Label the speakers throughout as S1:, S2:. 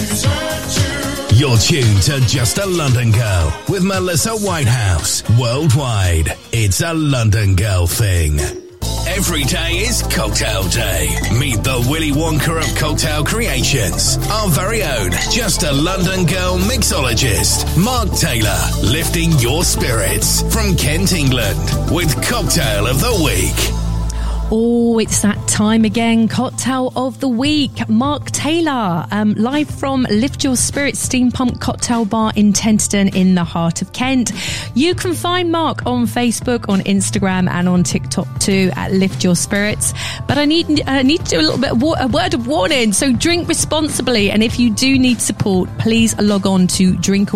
S1: You're tuned to Just a London Girl with Melissa Whitehouse. Worldwide, it's a London Girl thing. Every day is cocktail day. Meet the Willy Wonka of cocktail creations. Our very own Just a London Girl mixologist, Mark Taylor, lifting your spirits from Kent, England with Cocktail of the Week.
S2: Oh, it's that time again. Cocktail of the Week. Mark Taylor, live from Lift Your Spirits Steampunk Cocktail Bar in Tenterden in the heart of Kent. You can find Mark on Facebook, on Instagram and on TikTok too at Lift Your Spirits. But I need to do a little bit of a word of warning. So drink responsibly. And if you do need support, please log on to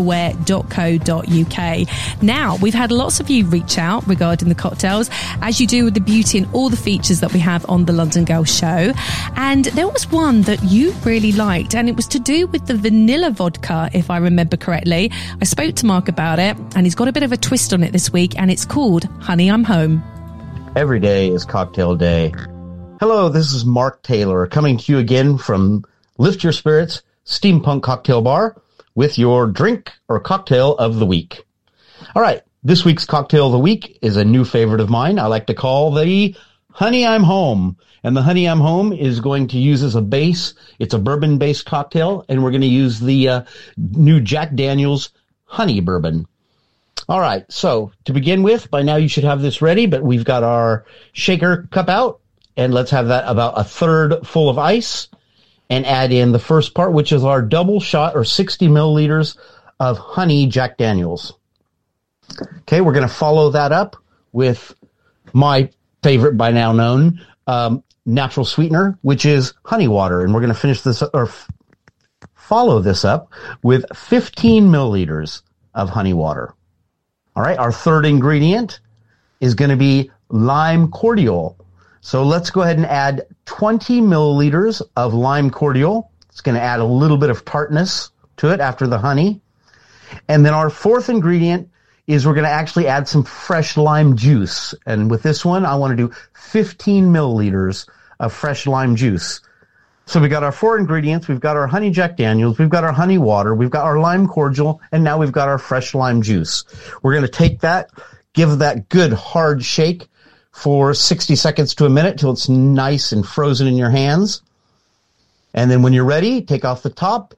S2: drinkaware.co.uk. Now, we've had lots of you reach out regarding the cocktails, as you do with the beauty and all the features that we have on the London Girl show. And there was one that you really liked, and it was to do with the vanilla vodka, if I remember correctly. I spoke to Mark about it, and he's got a bit of a twist on it this week, and it's called Honey, I'm Home.
S3: Every day is cocktail day. Hello, this is Mark Taylor coming to you again from Lift Your Spirits Steampunk Cocktail Bar with your drink or cocktail of the week. All right, this week's cocktail of the week is a new favorite of mine. I like to call the Honey, I'm Home. And the Honey, I'm Home is going to use as a base. It's a bourbon-based cocktail, and we're going to use the new Jack Daniel's Honey Bourbon. All right, so to begin with, by now you should have this ready, but we've got our shaker cup out, and let's have that about a third full of ice, and add in the first part, which is our double shot or 60 milliliters of Honey Jack Daniel's. Okay, we're going to follow that up with my favorite by now known natural sweetener, which is honey water. And we're going to finish this or follow this up with 15 milliliters of honey water. All right. Our third ingredient is going to be lime cordial. So let's go ahead and add 20 milliliters of lime cordial. It's going to add a little bit of tartness to it after the honey. And then our fourth ingredient is we're going to actually add some fresh lime juice. And with this one, I want to do 15 milliliters of fresh lime juice. So we got our four ingredients. We've got our honey Jack Daniels. We've got our honey water. We've got our lime cordial. And now we've got our fresh lime juice. We're going to take that, give that good hard shake for 60 seconds to a minute till it's nice and frozen in your hands. And then when you're ready, take off the top,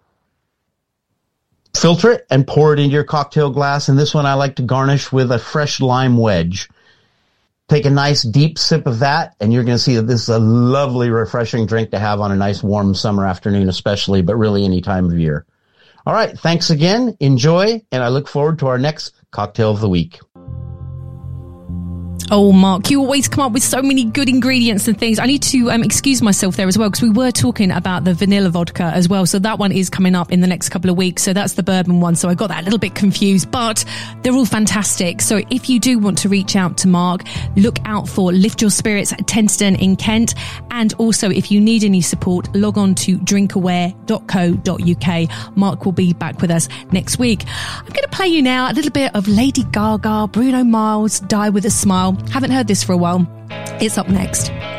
S3: filter it, and pour it into your cocktail glass. And this one I like to garnish with a fresh lime wedge. Take a nice deep sip of that, and you're going to see that this is a lovely, refreshing drink to have on a nice warm summer afternoon especially, but really any time of year. All right, thanks again. Enjoy, and I look forward to our next cocktail of the week.
S2: Oh, Mark, you always come up with so many good ingredients and things. I need to excuse myself there as well, because we were talking about the vanilla vodka as well. So that one is coming up in the next couple of weeks. So that's the bourbon one. So I got that a little bit confused, but they're all fantastic. So if you do want to reach out to Mark, look out for Lift Your Spirits at Tenterden in Kent. And also, if you need any support, log on to drinkaware.co.uk. Mark will be back with us next week. I'm going to play you now a little bit of Lady Gaga, Bruno Mars, Die With a Smile. Haven't heard this for a while. It's up next.